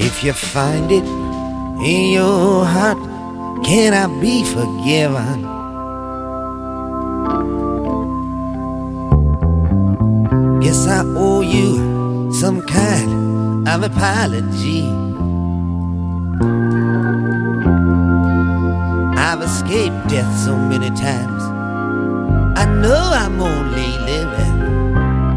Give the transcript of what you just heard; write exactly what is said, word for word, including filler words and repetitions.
If you find it in your heart, can I be forgiven? Guess I owe you some kind of apology. I've escaped death so many times, I know I'm only living